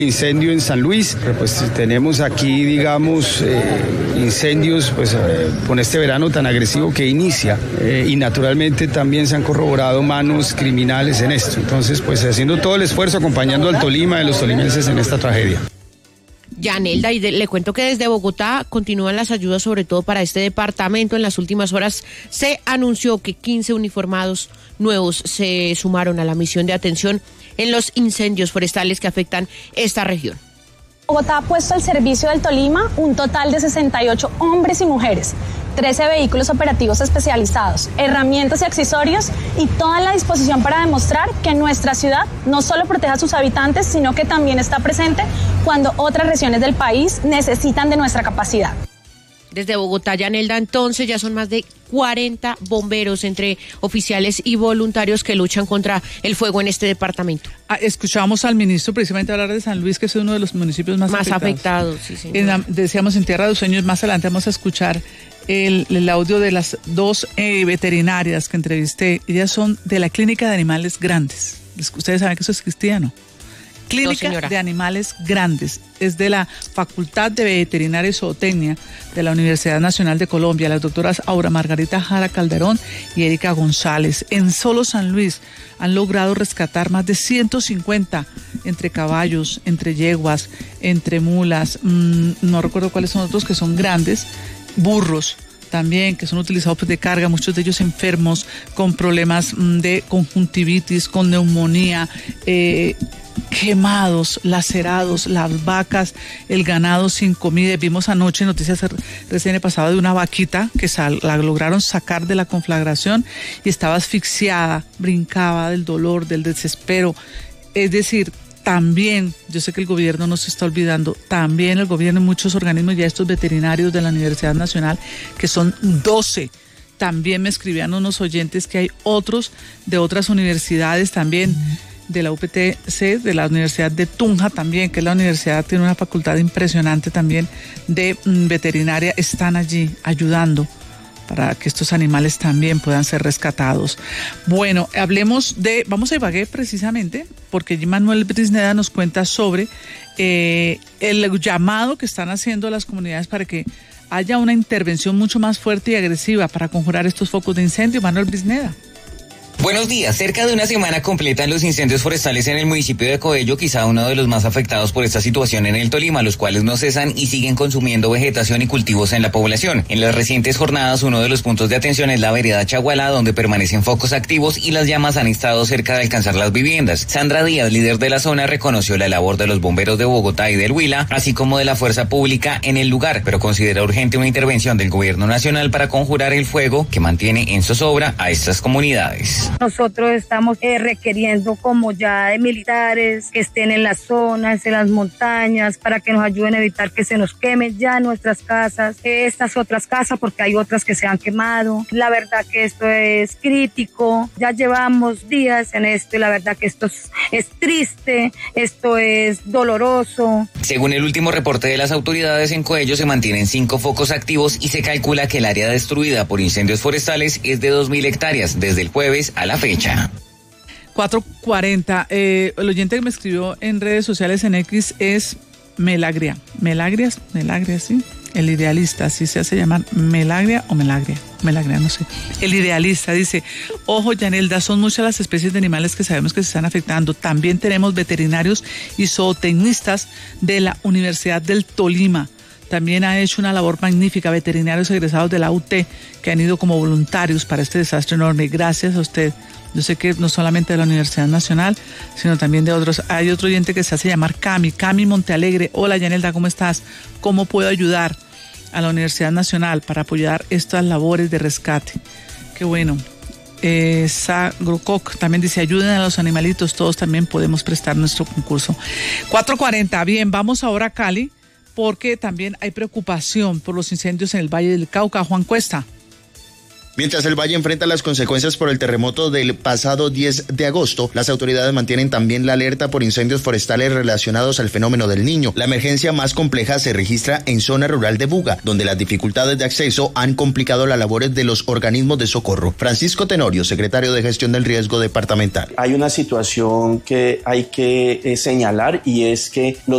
Incendio en San Luis, pues tenemos aquí, digamos, incendios pues con este verano tan agresivo que inicia y naturalmente también se han corroborado manos criminales en esto. Entonces, pues haciendo todo el esfuerzo, acompañando al Tolima y a los tolimenses en esta tragedia. Yanelda, y le cuento que desde Bogotá continúan las ayudas, sobre todo para este departamento. En las últimas horas se anunció que 15 uniformados nuevos se sumaron a la misión de atención en los incendios forestales que afectan esta región. Bogotá ha puesto al servicio del Tolima un total de 68 hombres y mujeres, 13 vehículos operativos especializados, herramientas y accesorios y toda la disposición para demostrar que nuestra ciudad no solo protege a sus habitantes, sino que también está presente cuando otras regiones del país necesitan de nuestra capacidad. Desde Bogotá, Yanelda, entonces ya son más de 40 bomberos entre oficiales y voluntarios que luchan contra el fuego en este departamento. Escuchábamos al ministro precisamente hablar de San Luis, que es uno de los municipios más afectados. Sí, señor. Decíamos en Tierra de los Sueños, más adelante vamos a escuchar el audio de las dos veterinarias que entrevisté. Ellas son de la Clínica de Animales Grandes. Ustedes saben que eso es cristiano. Clínica de Animales Grandes, es de la Facultad de Veterinaria y Zootecnia de la Universidad Nacional de Colombia, las doctoras Aura Margarita Jara Calderón y Erika González. En solo San Luis han logrado rescatar más de 150 entre caballos, entre yeguas, entre mulas, no recuerdo cuáles son otros que son grandes, burros también, que son utilizados de carga, muchos de ellos enfermos, con problemas de conjuntivitis, con neumonía, quemados, lacerados, las vacas, el ganado sin comida. Vimos anoche noticias recién pasadas de una vaquita que la lograron sacar de la conflagración y estaba asfixiada, brincaba del dolor, del desespero. Es decir, también, yo sé que el gobierno no se está olvidando, también el gobierno y muchos organismos, ya estos veterinarios de la Universidad Nacional, que son 12, también me escribían unos oyentes que hay otros de otras universidades también, de la UPTC, de la Universidad de Tunja también, que es la universidad, tiene una facultad impresionante también de veterinaria, están allí ayudando para que estos animales también puedan ser rescatados. Bueno, vamos a Ibagué precisamente, porque Manuel Brisneda nos cuenta sobre el llamado que están haciendo las comunidades para que haya una intervención mucho más fuerte y agresiva para conjurar estos focos de incendio. Manuel Brisneda. Buenos días. Cerca de una semana completan los incendios forestales en el municipio de Coello, quizá uno de los más afectados por esta situación en el Tolima, los cuales no cesan y siguen consumiendo vegetación y cultivos en la población. En las recientes jornadas, uno de los puntos de atención es la vereda Chagualá, donde permanecen focos activos y las llamas han estado cerca de alcanzar las viviendas. Sandra Díaz, líder de la zona, reconoció la labor de los bomberos de Bogotá y del Huila, así como de la fuerza pública en el lugar, pero considera urgente una intervención del gobierno nacional para conjurar el fuego que mantiene en zozobra a estas comunidades. Nosotros estamos requiriendo como ya de militares que estén en las zonas, en las montañas, para que nos ayuden a evitar que se nos quemen ya nuestras casas, estas otras casas, porque hay otras que se han quemado. La verdad que esto es crítico, ya llevamos días en esto y la verdad que esto es triste, esto es doloroso. Según el último reporte de las autoridades, en Coello se mantienen 5 focos activos y se calcula que el área destruida por incendios forestales es de 2.000 hectáreas desde el jueves a la fecha. 4:40. El oyente que me escribió en redes sociales en X es Melagria, sí. El idealista, así se hace llamar, Melagria, no sé. El idealista dice: ojo, Yanelda, son muchas las especies de animales que sabemos que se están afectando. También tenemos veterinarios y zootecnistas de la Universidad del Tolima. También ha hecho una labor magnífica, veterinarios egresados de la UT que han ido como voluntarios para este desastre enorme. Gracias a usted. Yo sé que no solamente de la Universidad Nacional, sino también de otros. Hay otro oyente que se hace llamar Cami Montealegre. Hola, Yanelda, ¿cómo estás? ¿Cómo puedo ayudar a la Universidad Nacional para apoyar estas labores de rescate? Qué bueno. Sagrococ también dice: ayuden a los animalitos, todos también podemos prestar nuestro concurso. 4:40. Bien, vamos ahora a Cali, porque también hay preocupación por los incendios en el Valle del Cauca. Juan Cuesta. Mientras el Valle enfrenta las consecuencias por el terremoto del pasado 10 de agosto, las autoridades mantienen también la alerta por incendios forestales relacionados al fenómeno del Niño. La emergencia más compleja se registra en zona rural de Buga, donde las dificultades de acceso han complicado las labores de los organismos de socorro. Francisco Tenorio, secretario de Gestión del Riesgo departamental. Hay una situación que hay que señalar y es que los